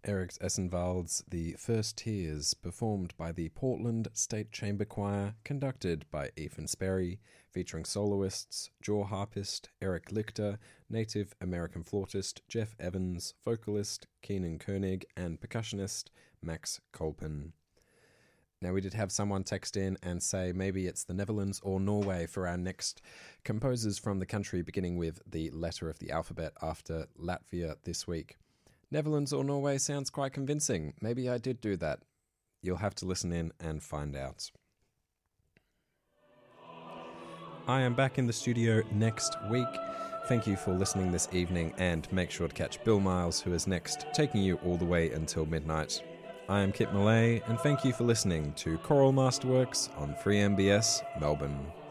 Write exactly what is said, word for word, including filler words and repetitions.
Eric Essenwald's The First Tears, performed by the Portland State Chamber Choir, conducted by Ethan Sperry, featuring soloists, jaw harpist Eric Lichter, Native American flautist Jeff Evans, vocalist Keenan Koenig, and percussionist Max Kolpin. Now, we did have someone text in and say maybe it's the Netherlands or Norway for our next composers from the country beginning with the letter of the alphabet after Latvia this week. Netherlands or Norway sounds quite convincing. Maybe I did do that. You'll have to listen in and find out. I am back in the studio next week. Thank you for listening this evening, and make sure to catch Bill Miles, who is next, taking you all the way until midnight. I am Kit Millay, and thank you for listening to Choral Masterworks on Free M B S Melbourne.